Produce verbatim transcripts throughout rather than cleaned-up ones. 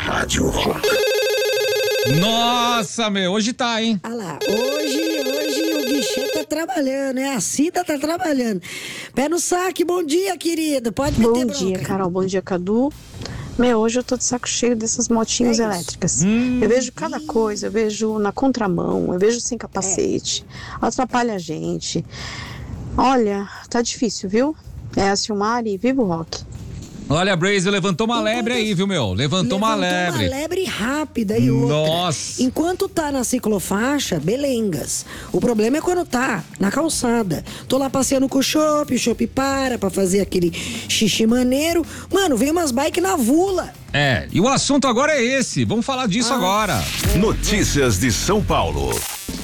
Rádio Rock. Nossa, meu, hoje tá, hein? Olha lá, hoje, hoje o guichê tá trabalhando, né? A Cida tá trabalhando. Pé no saque, bom dia, querido. Pode meter Bom bronca. dia, Carol. Bom dia, Cadu. Meu, hoje eu tô de saco cheio dessas motinhas É elétricas. Hum. Eu vejo cada coisa, eu vejo na contramão, eu vejo sem capacete, atrapalha a gente. Olha, tá difícil, viu? É a Silmari e Vivo Rock. Olha, a Brasil levantou uma Enquanto- lebre aí, viu, meu? Levantou, uma lebre. uma lebre rápida e outra. Nossa. Enquanto tá na ciclofaixa, belengas. O problema é quando tá na calçada. Tô lá passeando com o chopp, o chopp para pra fazer aquele xixi maneiro. Mano, vem umas bike na vula. É, e o assunto agora é esse. Vamos falar disso Ah. agora. Notícias de São Paulo.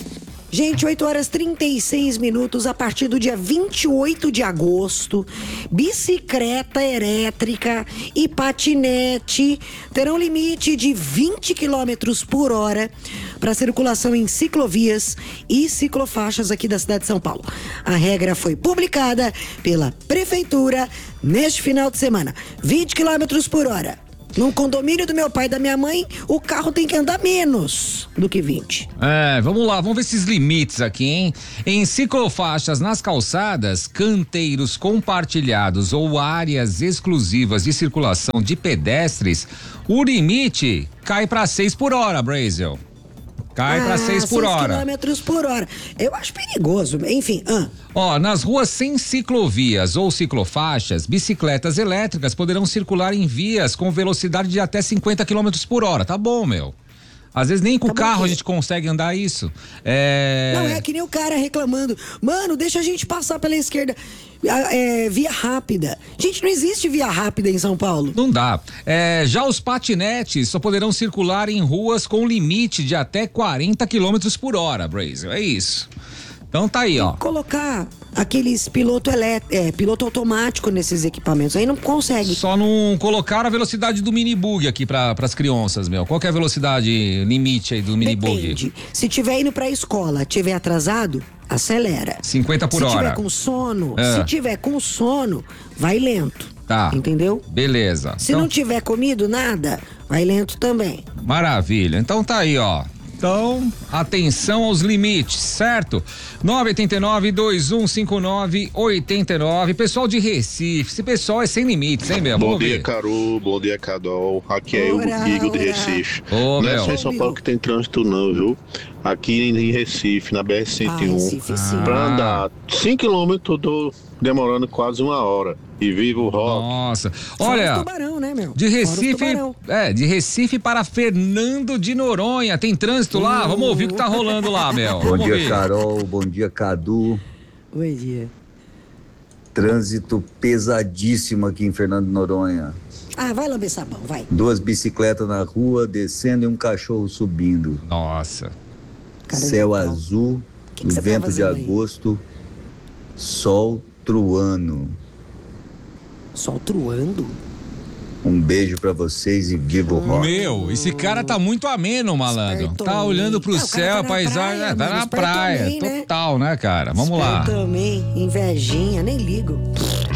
Gente, oito horas e trinta e seis minutos, a partir do dia vinte e oito de agosto, bicicleta elétrica e patinete terão limite de vinte quilômetros por hora para circulação em ciclovias e ciclofaixas aqui da cidade de São Paulo. A regra foi publicada pela Prefeitura neste final de semana. vinte quilômetros por hora. No condomínio do meu pai e da minha mãe, o carro tem que andar menos do que vinte. É, vamos lá, vamos ver esses limites aqui, hein? Em ciclofaixas nas calçadas, canteiros compartilhados ou áreas exclusivas de circulação de pedestres, o limite cai para seis por hora, Brasil. Cai para seis por hora. quilômetros por hora. Eu acho perigoso. Enfim, ah. Ó, nas ruas sem ciclovias ou ciclofaixas, bicicletas elétricas poderão circular em vias com velocidade de até cinquenta quilômetros por hora. Tá bom, meu. Às vezes nem com Tá o bom carro que- a gente consegue andar isso. É... Não, é que nem o cara reclamando. Mano, deixa a gente passar pela esquerda. Ah, é, via rápida. Gente, não existe via rápida em São Paulo. Não dá. É, já os patinetes só poderão circular em ruas com limite de até quarenta quilômetros por hora, Brasil. É isso. Então tá aí, ó. Colocar aqueles piloto, elé- é, piloto automático nesses equipamentos. Aí não consegue. Só não colocaram a velocidade do minibug aqui para as crianças, meu. Qual que é a velocidade limite aí do minibug? Depende. Se tiver indo pra escola, tiver atrasado, acelera. cinquenta por se hora. tiver com sono, É. se tiver com sono, vai lento. Tá. Entendeu? Beleza. Se Então, não tiver comido nada, vai lento também. maravilha. Então tá aí, ó. Então, atenção aos limites, certo? nove oito nove, dois um cinco nove, oito nove. Pessoal de Recife, esse pessoal é sem limites, hein, meu? Bom Vamos dia, ver. Carol. Bom dia, Cadol. Aqui é Ora, o Guigo de ora. Recife. Ô, não é meu. só em São Paulo que tem trânsito, não, viu? Aqui em Recife, na B R cento e um, Ah, Recife, sim. pra andar cinco quilômetros, tô demorando quase uma hora. E vivo o rock. Nossa. Fora Olha, os tubarão, né, meu? de Fora os Recife, tubarão. é, de Recife para Fernando de Noronha. Tem trânsito lá? Vamos ouvir o que tá rolando lá, meu. Bom Vamos dia, ouvir. Carol. Bom dia, Cadu. Bom dia. Trânsito pesadíssimo aqui em Fernando de Noronha. Ah, vai lamber sabão, vai. Duas bicicletas na rua, descendo e um cachorro subindo. Nossa. Cara de Céu pau. azul, Que que você tá vento de fazendo aí? agosto, sol truando. Sol truando? Um beijo pra vocês e viva o rock. Meu, esse cara tá muito ameno, malandro. Esperto Tá olhando pro também. Ah, o cara céu, tá a na paisagem. praia, é, tá mano, na esperto praia. também, né? Total, né, cara? Vamos lá. Eu também, invejinha, nem ligo.